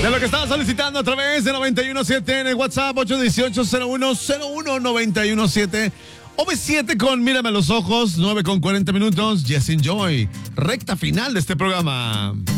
De lo que estaba solicitando a través de 917 en el WhatsApp 818-0101-917 o B7 con Mírame a los ojos, 9 con 40 minutos. Yes, enjoy. Recta final de este programa.